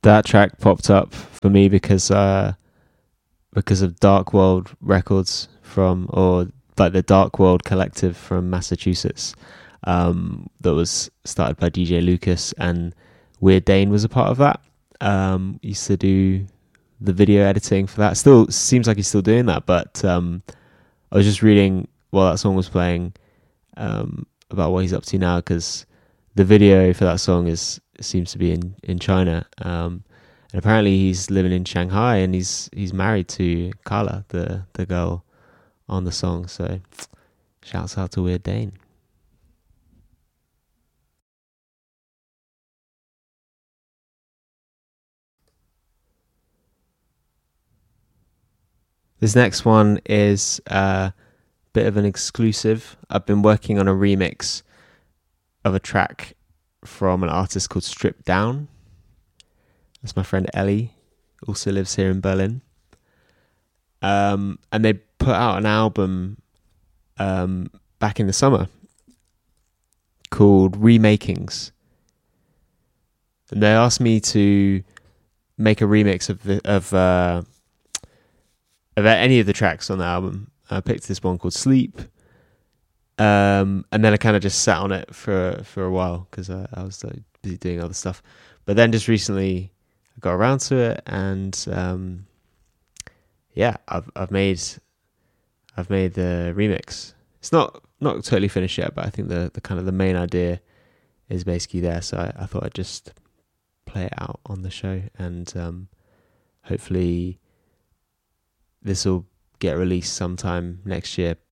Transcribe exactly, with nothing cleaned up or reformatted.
that track popped up for me because uh, because of Dark World Records from, or like the Dark World Collective from Massachusetts, um, that was started by D J Lucas, and Weird Dane was a part of that. Um, used to do the video editing for that. Still seems like he's still doing that, but um, I was just reading while that song was playing um, about what he's up to now, because the video for that song is seems to be in in China, um, and apparently he's living in Shanghai, and he's he's married to Carla, the the girl on the song. So shouts out to Weird Dane. This next one is a bit of an exclusive. I've been working on a remix of a track from an artist called Stripped Down. That's my friend Ellie, also lives here in Berlin. Um, and they put out an album um, back in the summer called Remakings. And they asked me to make a remix of the, of uh, of any of the tracks on the album. I picked this one called Sleep, um, and then I kind of just sat on it for for a while because I, I was like, busy doing other stuff. But then just recently, I got around to it, and um, yeah, I've I've made I've made the remix. It's not not totally finished yet, but I think the the kind of the main idea is basically there. So I, I thought I'd just play it out on the show, and um, hopefully this will get released sometime next year.